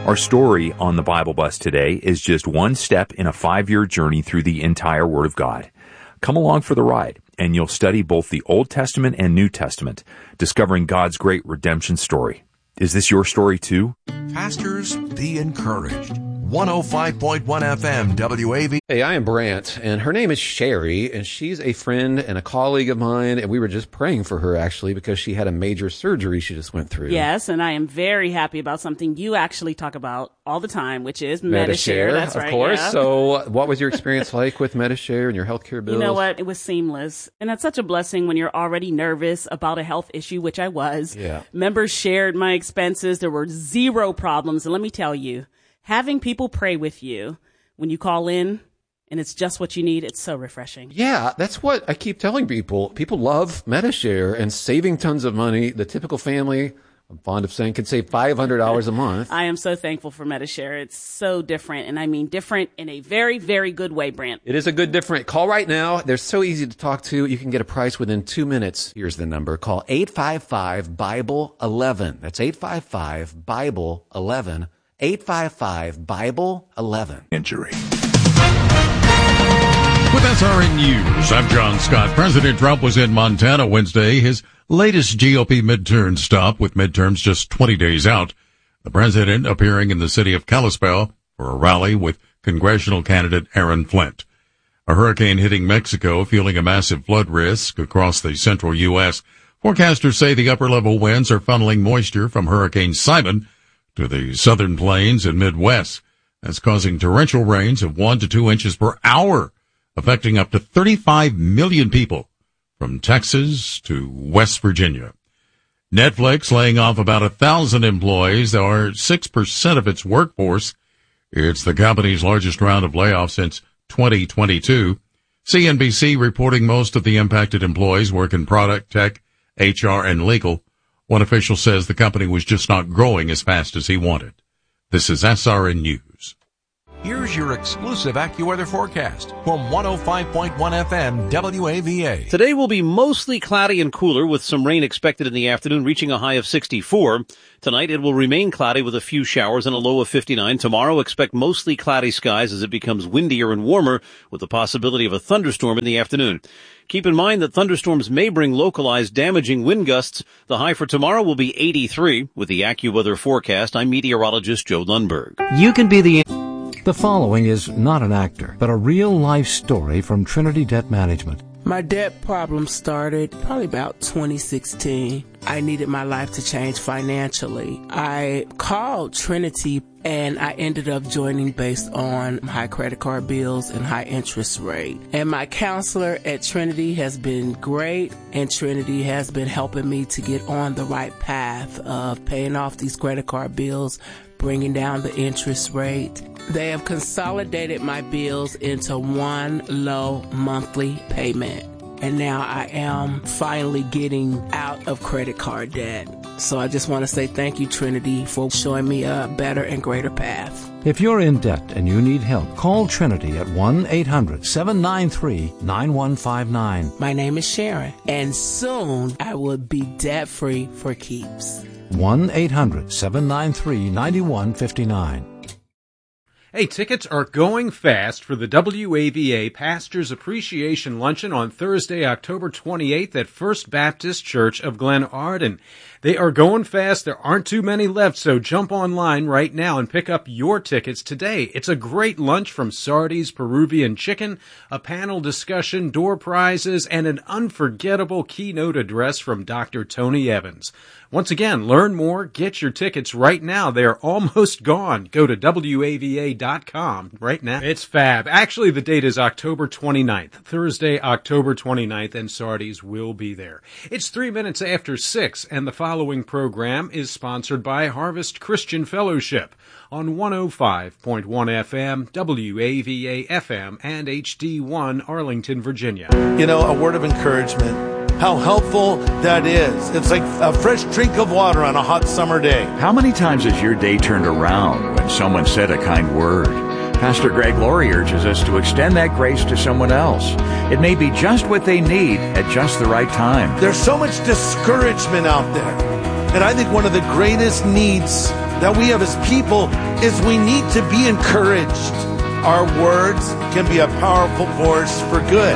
Our story on the Bible Bus today is just one step in a 5-year journey through the entire Word of God. Come along for the ride, and you'll study both the Old Testament and New Testament, discovering God's great redemption story. Is this your story too? Pastors, be encouraged. 105.1 FM WAV. Hey, I am Brant, and her name is Sherry, and she's a friend and a colleague of mine, and we were just praying for her, actually, because she had a major surgery she just went through. Yes, and I am very happy about something you actually talk about all the time, which is Medi-Share. That's right, of course. Yeah. So what was your experience like with Medi-Share and your healthcare bills? You know what? It was seamless. And that's such a blessing when you're already nervous about a health issue, which I was. Yeah. Members shared my expenses. There were zero problems. And let me tell you, having people pray with you when you call in and it's just what you need, it's so refreshing. Yeah, that's what I keep telling people. People love Medi-Share and saving tons of money. The typical family, I'm fond of saying, can save $500 a month. I am so thankful for Medi-Share. It's so different, and I mean different in a very, very good way, Brant. It is a good different. Call right now. They're so easy to talk to. You can get a price within 2 minutes. Here's the number. Call 855-BIBLE-11. That's 855-BIBLE-11. 855-BIBLE-11. Injury. With SRN News, I'm John Scott. President Trump was in Montana Wednesday, his latest GOP midterm stop, with midterms just 20 days out. The president appearing in the city of Kalispell for a rally with congressional candidate Aaron Flint. A hurricane hitting Mexico, fueling a massive flood risk across the central U.S. Forecasters say the upper-level winds are funneling moisture from Hurricane Simon to the southern plains and Midwest. That's causing torrential rains of 1 to 2 inches per hour, affecting up to 35 million people from Texas to West Virginia. Netflix laying off about 1,000 employees, or 6% of its workforce. It's the company's largest round of layoffs since 2022. CNBC reporting most of the impacted employees work in product, tech, HR, and legal. One official says the company was just not growing as fast as he wanted. This is SRN News. Here's your exclusive AccuWeather forecast from 105.1 FM WAVA. Today will be mostly cloudy and cooler with some rain expected in the afternoon, reaching a high of 64. Tonight it will remain cloudy with a few showers and a low of 59. Tomorrow expect mostly cloudy skies as it becomes windier and warmer with the possibility of a thunderstorm in the afternoon. Keep in mind that thunderstorms may bring localized damaging wind gusts. The high for tomorrow will be 83. With the AccuWeather forecast, I'm meteorologist Joe Lundberg. You can be The following is not an actor, but a real-life story from Trinity Debt Management. My debt problem started probably about 2016. I needed my life to change financially. I called Trinity and I ended up joining based on high credit card bills and high interest rate. And my counselor at Trinity has been great, and Trinity has been helping me to get on the right path of paying off these credit card bills, bringing down the interest rate. They have consolidated my bills into one low monthly payment. And now I am finally getting out of credit card debt. So I just want to say thank you, Trinity, for showing me a better and greater path. If you're in debt and you need help, call Trinity at 1-800-793-9159. My name is Sharon, and soon I will be debt-free for keeps. 1-800-793-9159. Hey, tickets are going fast for the WAVA Pastors Appreciation Luncheon on Thursday, October 28th at First Baptist Church of Glen Arden. They are going fast. There aren't too many left, so jump online right now and pick up your tickets today. It's a great lunch from Sardi's Peruvian Chicken, a panel discussion, door prizes, and an unforgettable keynote address from Dr. Tony Evans. Once again, learn more, get your tickets right now. They are almost gone. Go to WAVA.com right now. It's fab. Actually, the date is October 29th, Thursday, October 29th, and Sardi's will be there. It's 3 minutes after 6, and the following program is sponsored by Harvest Christian Fellowship on 105.1 FM, WAVA FM, and HD1 Arlington, Virginia. You know, a word of encouragement. How helpful that is. It's like a fresh drink of water on a hot summer day. How many times has your day turned around when someone said a kind word? Pastor Greg Laurie urges us to extend that grace to someone else. It may be just what they need at just the right time. There's so much discouragement out there. And I think one of the greatest needs that we have as people is we need to be encouraged. Our words can be a powerful force for good.